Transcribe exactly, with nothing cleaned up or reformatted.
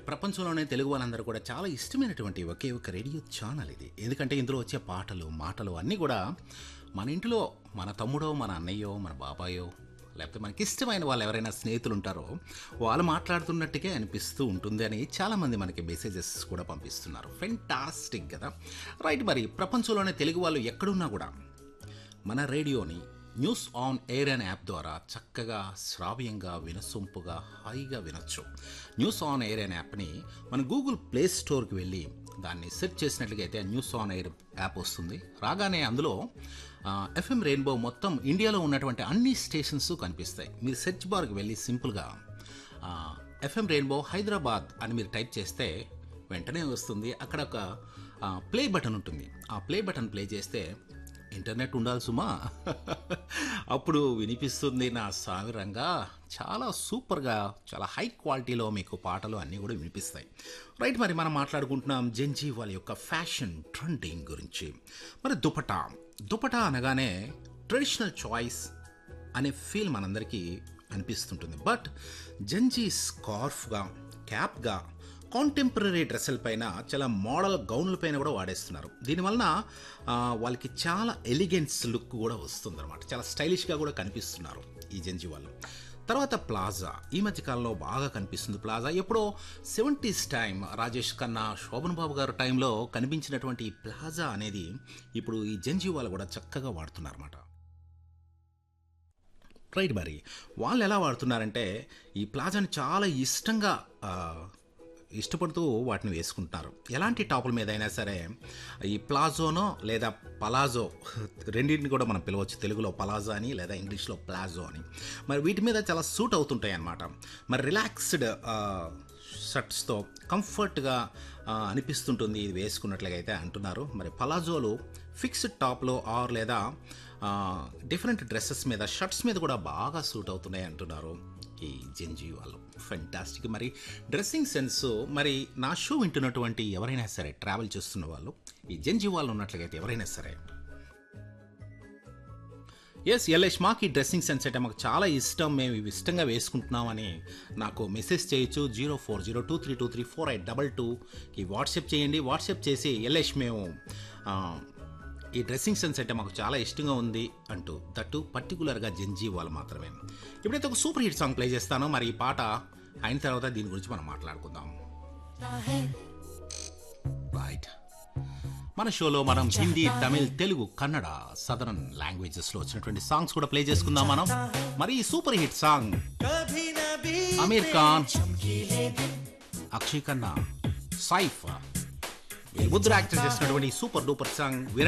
ప్రపంచంలోనే తెలుగు వాళ్ళందరూ కూడా చాలా ఇష్టమైనటువంటి ఒకే ఒక రేడియో ఛానల్ ఇది. ఎందుకంటే ఇందులో వచ్చే పాటలు, మాటలు అన్నీ కూడా మన ఇంటిలో మన తమ్ముడో, మన అన్నయ్యో, మన బాబాయో, లేకపోతే మనకి ఇష్టమైన వాళ్ళు ఎవరైనా స్నేహితులు ఉంటారో వాళ్ళు మాట్లాడుతున్నట్టుగా అనిపిస్తూ ఉంటుంది అని చాలామంది మనకి మెసేజెస్ కూడా పంపిస్తున్నారు. ఫెంటాస్టిక్ కదా. రైట్, మరి ప్రపంచంలోనే తెలుగు వాళ్ళు ఎక్కడున్నా కూడా మన రేడియోని న్యూస్ ఆన్ ఎయిర్ అనే యాప్ ద్వారా చక్కగా శ్రావ్యంగా వినసొంపుగా హాయిగా వినొచ్చు. న్యూస్ ఆన్ ఎయిర్ అనే యాప్ని మన గూగుల్ ప్లే స్టోర్కి వెళ్ళి దాన్ని సెర్చ్ చేసినట్లయితే న్యూస్ ఆన్ ఎయిర్ యాప్ వస్తుంది. రాగానే అందులో ఎఫ్ఎం రెయిన్బో మొత్తం ఇండియాలో ఉన్నటువంటి అన్ని స్టేషన్స్ కనిపిస్తాయి. మీరు సెర్చ్ బార్కి వెళ్ళి సింపుల్గా ఎఫ్ఎం రెయిన్బో హైదరాబాద్ అని మీరు టైప్ చేస్తే వెంటనే వస్తుంది. అక్కడ ఒక ప్లే బటన్ ఉంటుంది. ఆ ప్లే బటన్ ప్లే చేస్తే ఇంటర్నెట్ ఉండాలి సుమా, అప్పుడు వినిపిస్తుంది నా సావిరంగా. చాలా సూపర్గా, చాలా హై క్వాలిటీలో మీకు పాటలు అన్నీ కూడా వినిపిస్తాయి. రైట్, మరి మనం మాట్లాడుకుంటున్నాం జెన్జీ వాళ్ళ యొక్క ఫ్యాషన్ ట్రెండింగ్ గురించి. మరి దుపటా దుపటా అనగానే ట్రెడిషనల్ చాయిస్ అనే ఫీల్ మనందరికీ అనిపిస్తుంటుంది. బట్ జెన్జీ స్కార్ఫ్గా, క్యాప్గా, కాంటెంపరీ డ్రెస్సుల పైన, చాలా మోడల్ గౌన్ల పైన కూడా వాడేస్తున్నారు. దీనివలన వాళ్ళకి చాలా ఎలిగెన్స్ లుక్ కూడా వస్తుందన్నమాట. చాలా స్టైలిష్గా కూడా కనిపిస్తున్నారు ఈ జెన్జీ వాళ్ళు. తర్వాత ప్లాజా ఈ మధ్యకాలంలో బాగా కనిపిస్తుంది. ప్లాజా ఎప్పుడో సెవెంటీస్ టైం రాజేష్ ఖన్నా, శోభన్ బాబు గారు టైంలో కనిపించినటువంటి ఈ ప్లాజా అనేది ఇప్పుడు ఈ జెన్జీ వాళ్ళు కూడా చక్కగా వాడుతున్నారు అన్నమాట. రైట్, మరి వాళ్ళు ఎలా వాడుతున్నారంటే ఈ ప్లాజాని చాలా ఇష్టంగా ఇష్టపడుతూ వాటిని వేసుకుంటున్నారు. ఎలాంటి టాపుల మీద అయినా సరే ఈ ప్లాజోనో లేదా పలాజో రెండింటిని కూడా మనం పిలవచ్చు. తెలుగులో పలాజో అని లేదా ఇంగ్లీష్లో ప్లాజో అని. మరి వీటి మీద చాలా సూట్ అవుతుంటాయి అన్నమాట. మరి రిలాక్స్డ్ షర్ట్స్తో కంఫర్ట్గా అనిపిస్తుంటుంది ఇది వేసుకున్నట్లయితే అంటున్నారు. మరి పలాజోలు ఫిక్స్డ్ టాప్లో ఆర్ లేదా డిఫరెంట్ డ్రెస్సెస్ మీద, షర్ట్స్ మీద కూడా బాగా సూట్ అవుతున్నాయి అంటున్నారు ఈ జెన్జీ వాళ్ళు. ఫెంటాస్టిక్. మరి డ్రెస్సింగ్ సెన్స్, మరి నా షో వింటున్నటువంటి ఎవరైనా సరే, ట్రావెల్ చేస్తున్న వాళ్ళు, ఈ జెన్జీ వాళ్ళు ఉన్నట్లయితే ఎవరైనా సరే, ఎస్ ఎల్ఎస్ మాకు ఈ డ్రెస్సింగ్ సెన్స్ అంటే మాకు చాలా ఇష్టం, మేము ఇవి ఇష్టంగా వేసుకుంటున్నామని నాకు మెసేజ్ చేయొచ్చు. Zero four zero two three two three four eight double టూకి వాట్సాప్ చేయండి. వాట్సాప్ చేసి ఎల్ఎస్ మేము ఈ డ్రెస్సింగ్ సెన్స్ అంటే మాకు చాలా ఇష్టంగా ఉంది అంటూ, దట్టు పర్టికులర్గా జెన్జీ వాళ్ళు మాత్రమే. ఇప్పుడైతే ఒక సూపర్ హిట్ సాంగ్ ప్లే చేస్తాను. మరి ఈ పాట అయిన తర్వాత దీని గురించి మనం మాట్లాడుకుందాం. రైట్, మన షోలో మనం హిందీ, తమిళ్, తెలుగు, కన్నడ, సదరన్ లాంగ్వేజెస్లో వచ్చినటువంటి సాంగ్స్ కూడా ప్లే చేసుకుందాం మనం. మరి ఈ super hit song Aamir Khan, Akshay Khanna, Saif వీళ్ళిద్దరు యాక్టర్ చేసినటువంటి సూపర్ డూపర్ సాంగ్